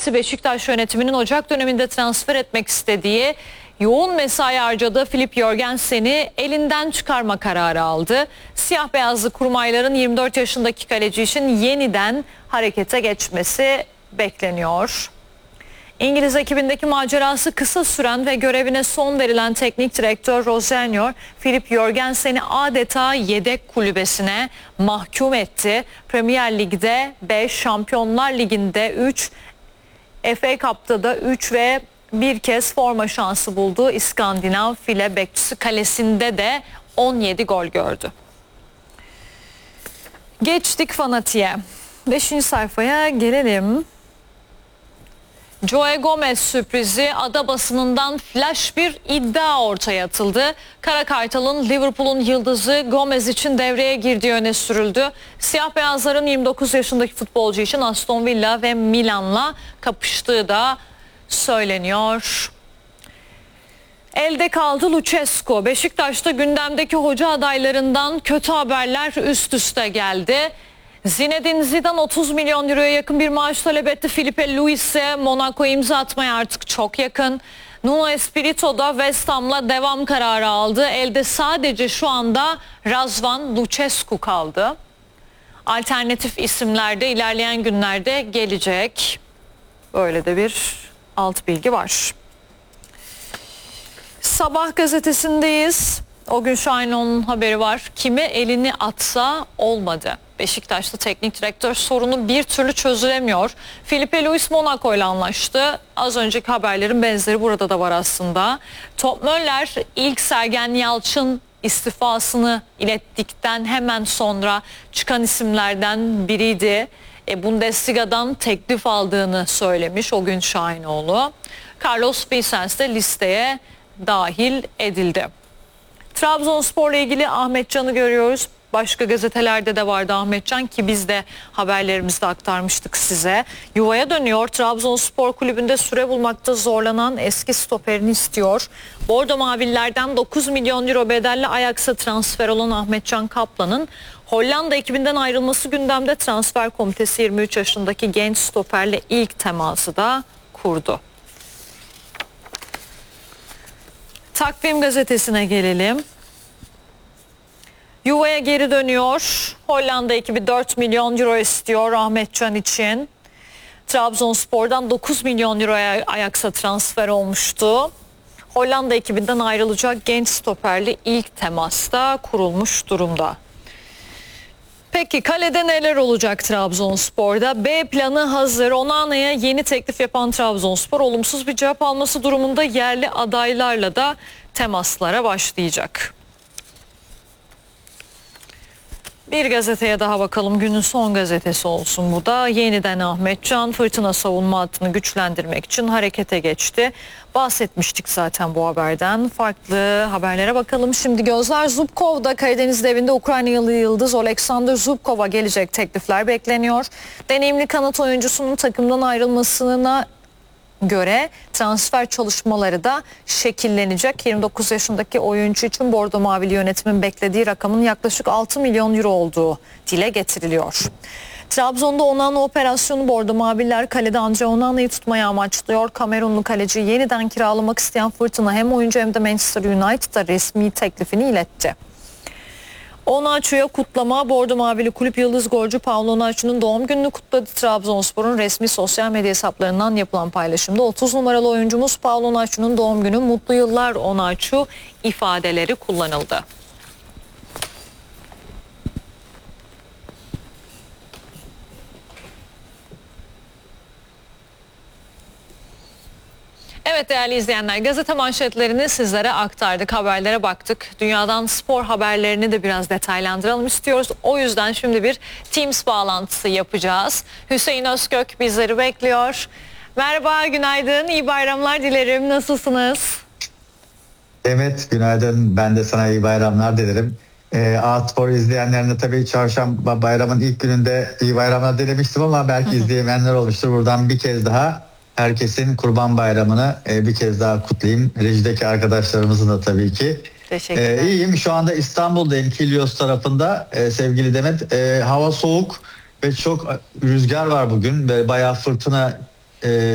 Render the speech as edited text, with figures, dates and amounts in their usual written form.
Beşiktaş yönetiminin Ocak döneminde transfer etmek istediği, yoğun mesai harcadığı Filip Jorgensen'i elinden çıkarma kararı aldı. Siyah beyazlı kurmayların 24 yaşındaki kaleci için yeniden harekete geçmesi bekleniyor. İngiliz ekibindeki macerası kısa süren ve görevine son verilen teknik direktör Rosenyor, Filip Jorgensen'i adeta yedek kulübesine mahkum etti. Premier Lig'de 5, Şampiyonlar Ligi'nde 3, FA Cup'ta da 3 ve bir kez forma şansı buldu. İskandinav file bekçisi kalesinde de 17 gol gördü. Geçtik fanatiğe. 5. sayfaya gelelim. Joe Gomez sürprizi, ada basınından flash bir iddia ortaya atıldı. Kara Kartal'ın Liverpool'un yıldızı Gomez için devreye girdiği öne sürüldü. Siyah beyazların 29 yaşındaki futbolcu için Aston Villa ve Milan'la kapıştığı da söyleniyor. Elde kaldı Lucescu. Beşiktaş'ta gündemdeki hoca adaylarından kötü haberler üst üste geldi. Zinedine Zidane 30 milyon euroya yakın bir maaş talep etti. Filipe Luis'e Monaco'ya imza atmaya artık çok yakın. Nuno Espirito da West Ham'la devam kararı aldı. Elde sadece şu anda Razvan Lucescu kaldı. Alternatif isimler de ilerleyen günlerde gelecek. Böyle de bir alt bilgi var. Sabah gazetesindeyiz. O gün Şahinoğlu'nun haberi var. Kime elini atsa olmadı. Beşiktaş'ta teknik direktör sorunu bir türlü çözülemiyor. Filipe Luis Monaco ile anlaştı. Az önceki haberlerin benzeri burada da var aslında. Top Möller ilk Sergen Yalçın istifasını ilettikten hemen sonra çıkan isimlerden biriydi. Bundesliga'dan teklif aldığını söylemiş o gün Şahinoğlu. Carlos Vicens de listeye dahil edildi. Trabzonspor'la ilgili Ahmetcan'ı görüyoruz. Başka gazetelerde de vardı Ahmetcan ki biz de haberlerimizde aktarmıştık size. Yuvaya dönüyor. Trabzonspor kulübünde süre bulmakta zorlanan eski stoperini istiyor. Bordo Mavilerden 9 milyon euro bedelle Ajax'a transfer olan Ahmetcan Kaplan'ın Hollanda ekibinden ayrılması gündemde. Transfer komitesi 23 yaşındaki genç stoperle ilk teması da kurdu. Takvim gazetesine gelelim. Yuvaya geri dönüyor. Hollanda ekibi 4 milyon euro istiyor Ahmetcan için. Trabzonspor'dan 9 milyon euroya Ajax'a transfer olmuştu. Hollanda ekibinden ayrılacak genç stoperli ilk temasta kurulmuş durumda. Peki kalede neler olacak Trabzonspor'da? B planı hazır. Onana'ya yeni teklif yapan Trabzonspor olumsuz bir cevap alması durumunda yerli adaylarla da temaslara başlayacak. Bir gazeteye daha bakalım. Günün son gazetesi olsun bu da. Yeniden Ahmetcan Fırtına savunma hattını güçlendirmek için harekete geçti. Bahsetmiştik zaten bu haberden. Farklı haberlere bakalım. Şimdi gözler Zubkov'da. Karadeniz devinde Ukraynalı yıldız Oleksandr Zubkov'a gelecek teklifler bekleniyor. Deneyimli kanat oyuncusunun takımdan ayrılmasına göre transfer çalışmaları da şekillenecek. 29 yaşındaki oyuncu için Bordo Mavili yönetimin beklediği rakamın yaklaşık 6 milyon euro olduğu dile getiriliyor. Trabzon'da Onana operasyonu Bordo Mavililer kalede Andre Onana'yı tutmaya amaçlıyor. Kamerunlu kaleci yeniden kiralamak isteyen Fırtına hem oyuncu hem de Manchester United'a resmi teklifini iletti. Onaçu'ya kutlama. Bordo Mavili kulüp yıldız golcü Paulo Onaçu'nun doğum gününü kutladı. Trabzonspor'un resmi sosyal medya hesaplarından yapılan paylaşımda 30 numaralı oyuncumuz Paulo Onaçu'nun doğum günü, mutlu yıllar Onaçu ifadeleri kullanıldı. Evet değerli izleyenler, gazete manşetlerini sizlere aktardık, haberlere baktık. Dünyadan spor haberlerini de biraz detaylandıralım istiyoruz. O yüzden şimdi bir Teams bağlantısı yapacağız. Hüseyin Özkök bizleri bekliyor. Merhaba, günaydın, iyi bayramlar dilerim. Nasılsınız? Evet, günaydın. Ben de sana iyi bayramlar dilerim. A-Spor izleyenlerine tabii çarşamba bayramın ilk gününde iyi bayramlar dilemiştim ama belki izleyemeyenler olmuştur. Buradan bir kez daha herkesin Kurban Bayramı'nı bir kez daha kutlayayım. Rejideki arkadaşlarımızın da tabii ki. Teşekkürler. İyiyim. Şu anda İstanbul'dayım, Kilyos tarafında sevgili Demet. Hava soğuk ve çok rüzgar var bugün ve bayağı fırtına